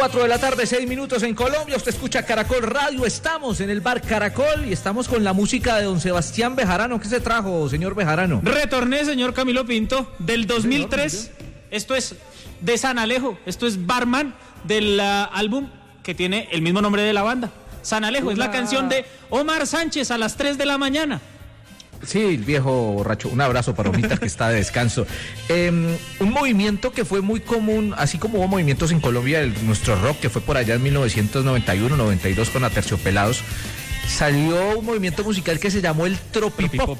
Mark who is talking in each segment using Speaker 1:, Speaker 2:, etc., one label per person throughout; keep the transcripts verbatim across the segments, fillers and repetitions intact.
Speaker 1: Cuatro de la tarde, seis minutos en Colombia. Usted escucha Caracol Radio. Estamos en el bar Caracol y estamos con la música de don Sebastián Bejarano. ¿Qué se trajo, señor Bejarano?
Speaker 2: Retorné, señor Camilo Pinto, del dos mil tres. Esto es de San Alejo. Esto es Barman, del uh, álbum que tiene el mismo nombre de la banda. San Alejo. Una... es la canción de Omar Sánchez a las tres de la mañana.
Speaker 1: Sí, el viejo borracho. Un abrazo para Omita que está de descanso. Eh, un movimiento que fue muy común, así como hubo movimientos en Colombia, el, nuestro rock, que fue por allá en mil novecientos noventa y uno, noventa y dos con Aterciopelados, salió un movimiento musical que se llamó el Tropipop. Tropipop.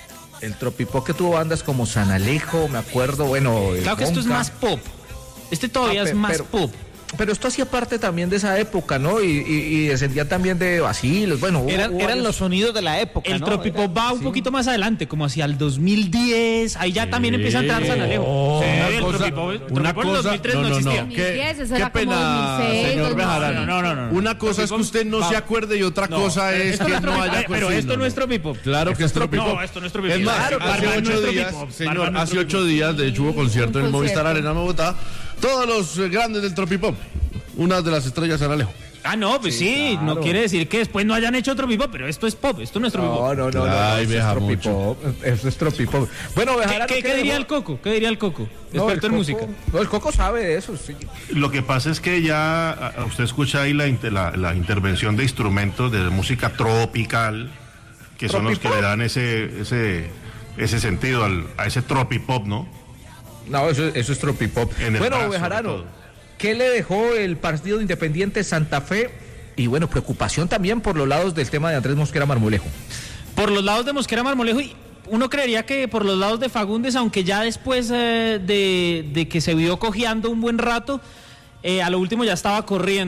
Speaker 1: El Tropipop, que tuvo bandas como San Alejo, me acuerdo, bueno...
Speaker 2: Claro que
Speaker 1: Conca.
Speaker 2: Esto es más pop. Este todavía ah, pe- es más
Speaker 1: pero,
Speaker 2: pop.
Speaker 1: Pero esto hacía parte también de esa época, ¿no? Y, y, y descendía también de vacilos, bueno...
Speaker 3: Eran,
Speaker 1: hubo
Speaker 3: eran
Speaker 1: varios...
Speaker 3: los sonidos de la época,
Speaker 2: El
Speaker 3: ¿no?
Speaker 2: Tropipop
Speaker 3: Era,
Speaker 2: va un
Speaker 3: sí.
Speaker 2: poquito más adelante, como hacia el dos mil diez, ahí ya sí. también empieza a entrar San Alejo.
Speaker 4: Oh,
Speaker 2: sí,
Speaker 4: una
Speaker 2: el
Speaker 4: cosa,
Speaker 2: Tropipop, el
Speaker 4: una
Speaker 2: Tropipop en
Speaker 4: cosa,
Speaker 2: dos mil tres
Speaker 4: no,
Speaker 2: no,
Speaker 4: no,
Speaker 2: existía.
Speaker 4: no, qué,
Speaker 5: eso
Speaker 4: qué
Speaker 5: era como
Speaker 4: pena,
Speaker 5: dos mil seis,
Speaker 4: señor
Speaker 5: dos mil
Speaker 4: Bejarano.
Speaker 2: No, no, no, no.
Speaker 4: Una cosa es que usted no, no se acuerde y otra
Speaker 2: no,
Speaker 4: cosa es
Speaker 2: esto
Speaker 4: que
Speaker 2: no,
Speaker 4: no haya...
Speaker 2: Pero
Speaker 4: sí,
Speaker 2: esto
Speaker 4: no,
Speaker 2: no es Tropipop.
Speaker 4: Claro que es Tropipop.
Speaker 2: No, esto no es Tropipop.
Speaker 4: Es más,
Speaker 2: claro,
Speaker 4: hace ocho días, señor, hace ocho días, de hecho hubo concierto en el Movistar Arena Bogotá, todos los grandes del Tropipop, una de las estrellas San Alejo.
Speaker 2: Ah, no, pues sí, sí claro. No quiere decir que después no hayan hecho Tropipop, pero esto es pop, esto no es Tropipop.
Speaker 1: No, no, no,
Speaker 4: Ay,
Speaker 1: no, no,
Speaker 4: no,
Speaker 1: no, es Tropipop, eso es Tropipop. Bueno, Bejarano,
Speaker 2: ¿Qué, qué, ¿qué diría el Coco? ¿Qué diría el Coco?
Speaker 1: No,
Speaker 2: Experto
Speaker 1: el
Speaker 2: en
Speaker 1: Coco,
Speaker 2: música.
Speaker 1: No, el Coco sabe de eso, sí.
Speaker 6: Lo que pasa es que ya usted escucha ahí la, la, la intervención de instrumentos de música tropical, que son los que le dan ese, ese, ese sentido al, a ese tropipop, ¿no?
Speaker 1: No, eso, eso es Tropipop. Bueno, Bejarano, ¿qué le dejó el partido Independiente Santa Fe? Y bueno, preocupación también por los lados del tema de Andrés Mosquera Marmolejo.
Speaker 2: Por los lados de Mosquera Marmolejo, y uno creería que por los lados de Fagundes, aunque ya después eh, de, de que se vio cojeando un buen rato, eh, a lo último ya estaba corriendo.